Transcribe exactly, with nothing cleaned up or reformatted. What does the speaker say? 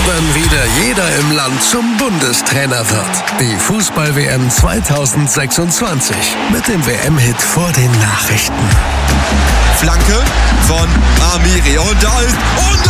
dann wieder jeder im Land zum Bundestrainer wird. Die Fußball-W M zweitausendsechsundzwanzig mit dem W M-Hit vor den Nachrichten. Flanke von Amiri und da ist... Und